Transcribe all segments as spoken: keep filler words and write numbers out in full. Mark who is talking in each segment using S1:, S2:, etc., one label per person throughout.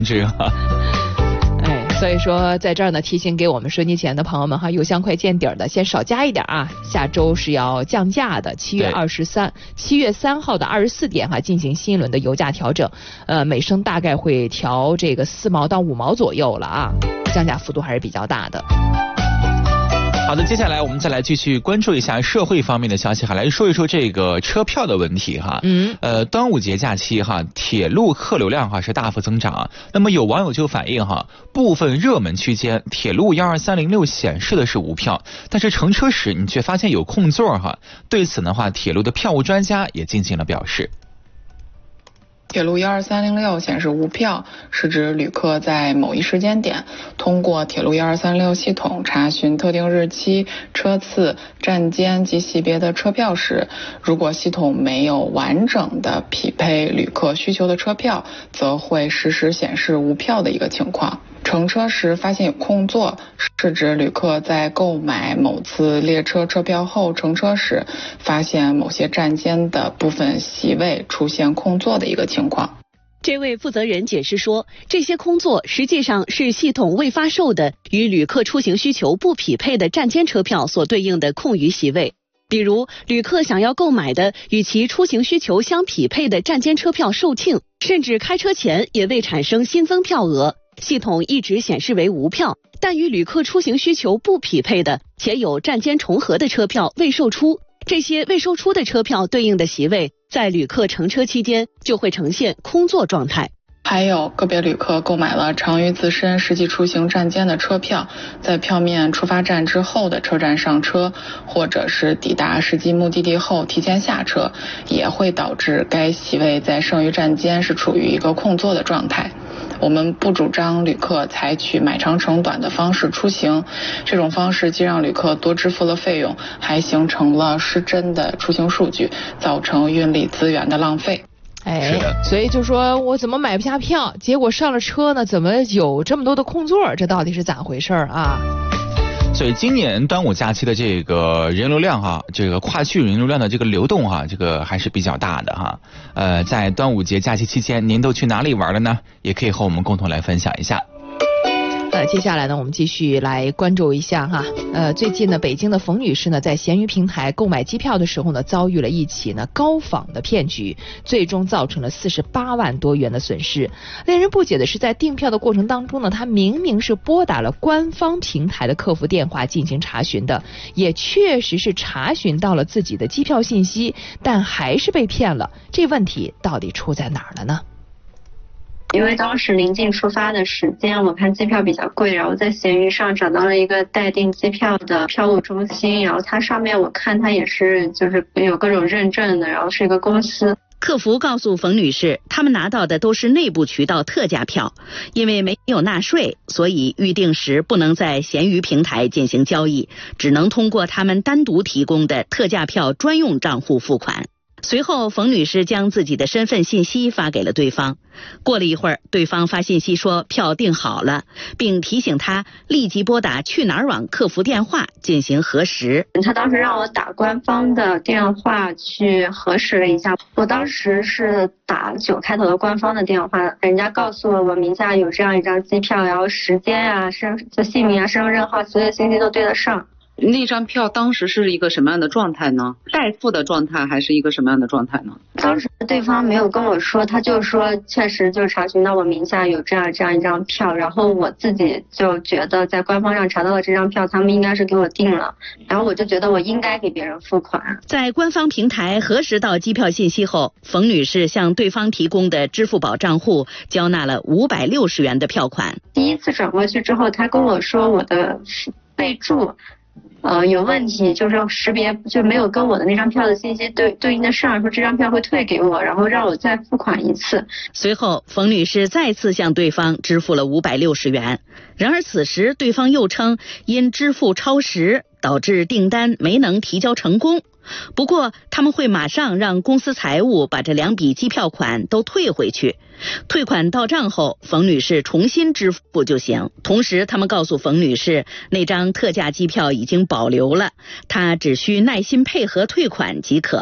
S1: 知哈。
S2: 哎，所以说在这儿呢，提醒给我们收机前的朋友们哈，油箱快见底儿的，先少加一点啊。下周是要降价的，七月二十三，七月三号的二十四点哈，进行新一轮的油价调整，呃，每升大概会调这个四毛到五毛左右了啊，降价幅度还是比较大的。
S1: 好的，接下来我们再来继续关注一下社会方面的消息哈，来说一说这个车票的问题哈。嗯，呃，端午节假期哈，铁路客流量哈是大幅增长。那么有网友就反映哈，部分热门区间铁路一二三零六显示的是无票，但是乘车时你却发现有空座哈。对此的话，铁路的票务专家也进行了表示。
S3: 铁路一二三零六显示无票，是指旅客在某一时间点通过铁路一二三零六系统查询特定日期、车次、站间及系别的车票时，如果系统没有完整的匹配旅客需求的车票，则会实时显示无票的一个情况。乘车时发现有空座，是指旅客在购买某次列车车票后乘车时，发现某些站间的部分席位出现空座的一个情况。
S4: 这位负责人解释说，这些空座实际上是系统未发售的与旅客出行需求不匹配的站间车票所对应的空余席位。比如，旅客想要购买的与其出行需求相匹配的站间车票售罄，甚至开车前也未产生新增票额，系统一直显示为无票，但与旅客出行需求不匹配的且有站间重合的车票未售出，这些未售出的车票对应的席位在旅客乘车期间就会呈现空座状态。
S3: 还有个别旅客购买了长于自身实际出行站间的车票，在票面出发站之后的车站上车，或者是抵达实际目的地后提前下车，也会导致该席位在剩余站间是处于一个空座的状态。我们不主张旅客采取买长乘短的方式出行，这种方式既让旅客多支付了费用，还形成了失真的出行数据，造成运力资源的浪费。
S2: 哎，所以就说我怎么买不下票，结果上了车呢，怎么有这么多的空座，这到底是咋回事啊？
S1: 所以今年端午假期的这个人流量哈，这个跨区人流量的这个流动哈，这个还是比较大的哈。呃，在端午节假期期间，您都去哪里玩了呢？也可以和我们共同来分享一下。
S2: 呃，接下来呢，我们继续来关注一下哈。呃，最近呢，北京的冯女士呢，在闲鱼平台购买机票的时候呢，遭遇了一起呢高仿的骗局，最终造成了四十八万多元的损失。令人不解的是，在订票的过程当中呢，她明明是拨打了官方平台的客服电话进行查询的，也确实是查询到了自己的机票信息，但还是被骗了。这问题到底出在哪儿了呢？
S5: 因为当时临近出发的时间，我看机票比较贵，然后在闲鱼上找到了一个代订机票的票务中心，然后它上面我看它也是就是有各种认证的，然后是一个公司。
S4: 客服告诉冯女士，他们拿到的都是内部渠道特价票，因为没有纳税，所以预定时不能在闲鱼平台进行交易，只能通过他们单独提供的特价票专用账户付款。随后，冯女士将自己的身份信息发给了对方。过了一会儿，对方发信息说票订好了，并提醒她立即拨打去哪儿网客服电话进行核实。
S5: 他当时让我打官方的电话去核实了一下，我当时是打九开头的官方的电话，人家告诉我我名下有这样一张机票，然后时间啊、身就姓名啊、身份证号所有信息都对得上。
S6: 那张票当时是一个什么样的状态呢？代付的状态还是一个什么样的状态呢？
S5: 当时对方没有跟我说，他就说确实就查询到我名下有这样这样一张票，然后我自己就觉得在官方上查到了这张票，他们应该是给我订了，然后我就觉得我应该给别人付款。
S4: 在官方平台核实到机票信息后，冯女士向对方提供的支付宝账户交纳了五百六十元的票款。
S5: 第一次转过去之后，他跟我说我的备注呃，有问题，就是识别就没有跟我的那张票的信息对对应的上，说这张票会退给我，然后让我再付款一次。
S4: 随后，冯女士再次向对方支付了五百六十元。然而此时，对方又称因支付超时，导致订单没能提交成功。不过他们会马上让公司财务把这两笔机票款都退回去，退款到账后，冯女士重新支付就行。同时他们告诉冯女士，那张特价机票已经保留了，她只需耐心配合退款即可。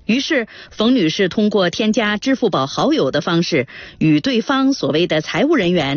S4: 于是冯女士通过添加支付宝好友的方式，与对方所谓的财务人员